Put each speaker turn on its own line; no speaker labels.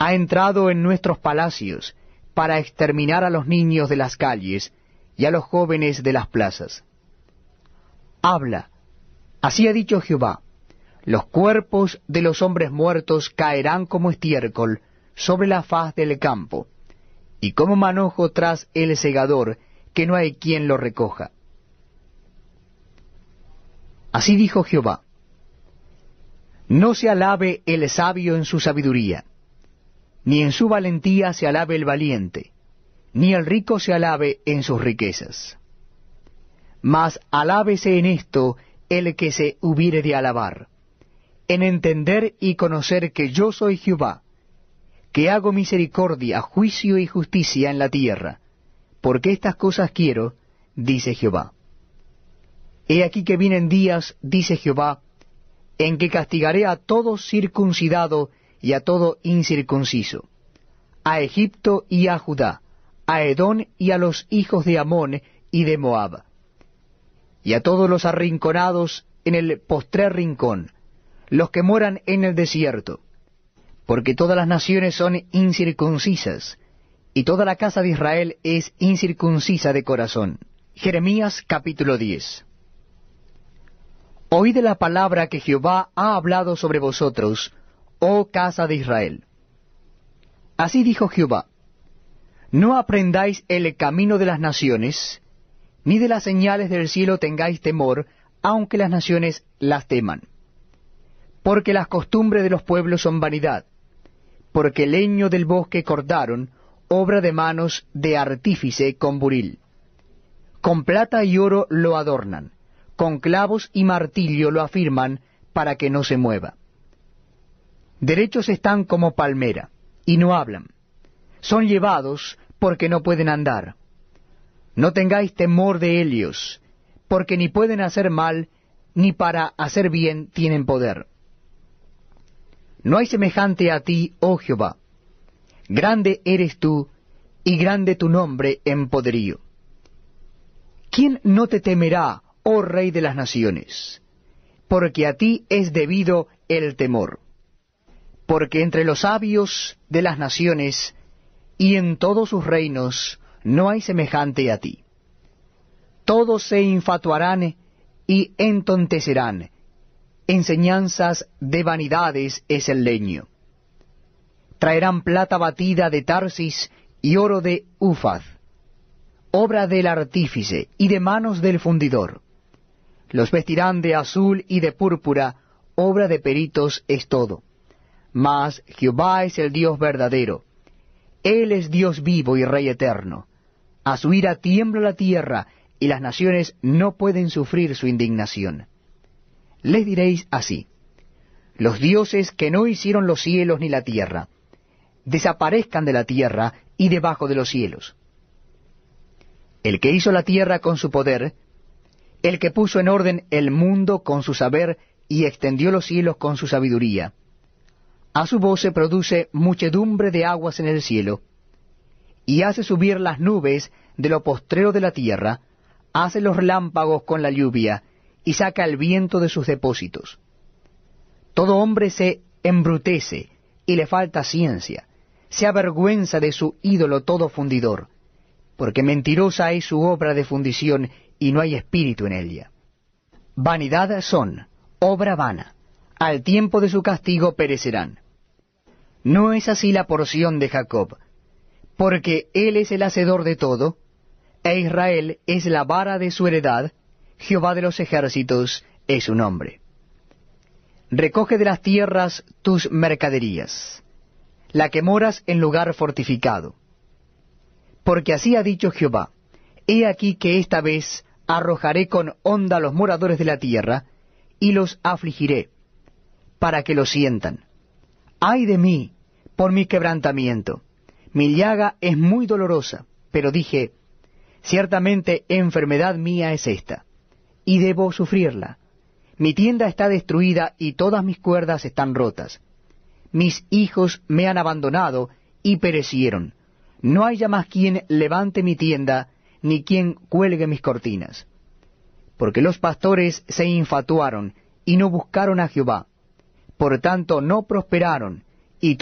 ha entrado en nuestros palacios para exterminar a los niños de las calles y a los jóvenes de las plazas. Habla, así ha dicho Jehová, los cuerpos de los hombres muertos caerán como estiércol sobre la faz del campo, y como manojo tras el segador, que no hay quien lo recoja. Así dijo Jehová, no se alabe el sabio en su sabiduría, ni en su valentía se alabe el valiente, ni el rico se alabe en sus riquezas. Mas alábese en esto el que se hubiere de alabar, en entender y conocer que yo soy Jehová, que hago misericordia, juicio y justicia en la tierra, porque estas cosas quiero, dice Jehová. He aquí que vienen días, dice Jehová, en que castigaré a todo circuncidado y a todo incircunciso, a Egipto y a Judá, a Edom y a los hijos de Amón y de Moab, y a todos los arrinconados en el postrer rincón, los que moran en el desierto, porque todas las naciones son incircuncisas, y toda la casa de Israel es incircuncisa de corazón. Jeremías capítulo 10. Oíd la palabra que Jehová ha hablado sobre vosotros, oh casa de Israel. Así dijo Jehová, no aprendáis el camino de las naciones, ni de las señales del cielo tengáis temor, aunque las naciones las teman. Porque las costumbres de los pueblos son vanidad, porque el leño del bosque cortaron, obra de manos de artífice con buril. Con plata y oro lo adornan, con clavos y martillo lo afirman para que no se mueva. Derechos están como palmera, y no hablan. Son llevados porque no pueden andar. No tengáis temor de ellos, porque ni pueden hacer mal, ni para hacer bien tienen poder. No hay semejante a ti, oh Jehová. Grande eres tú, y grande tu nombre en poderío. ¿Quién no te temerá, oh Rey de las naciones? Porque a ti es debido el temor. Porque entre los sabios de las naciones, y en todos sus reinos, no hay semejante a ti. Todos se infatuarán y entontecerán. Enseñanzas de vanidades es el leño. Traerán plata batida de Tarsis y oro de Ufaz, obra del artífice y de manos del fundidor. Los vestirán de azul y de púrpura, obra de peritos es todo. Mas Jehová es el Dios verdadero. Él es Dios vivo y Rey eterno. A su ira tiembla la tierra, y las naciones no pueden sufrir su indignación. Les diréis así: los dioses que no hicieron los cielos ni la tierra, desaparezcan de la tierra y debajo de los cielos. El que hizo la tierra con su poder, el que puso en orden el mundo con su saber y extendió los cielos con su sabiduría, a su voz se produce muchedumbre de aguas en el cielo, y hace subir las nubes de lo postrero de la tierra, hace los relámpagos con la lluvia, y saca el viento de sus depósitos. Todo hombre se embrutece, y le falta ciencia, se avergüenza de su ídolo todo fundidor, porque mentirosa es su obra de fundición, y no hay espíritu en ella. Vanidad son, obra vana, al tiempo de su castigo perecerán. No es así la porción de Jacob, porque él es el hacedor de todo, e Israel es la vara de su heredad, Jehová de los ejércitos es su nombre. Recoge de las tierras tus mercaderías, la que moras en lugar fortificado. Porque así ha dicho Jehová, he aquí que esta vez arrojaré con honda a los moradores de la tierra, y los afligiré, para que lo sientan. ¡Ay de mí, por mi quebrantamiento! Mi llaga es muy dolorosa, pero dije, ciertamente enfermedad mía es esta, y debo sufrirla. Mi tienda está destruida y todas mis cuerdas están rotas. Mis hijos me han abandonado y perecieron. No hay ya más quien levante mi tienda, ni quien cuelgue mis cortinas. Porque los pastores se infatuaron y no buscaron a Jehová. Por tanto no prosperaron,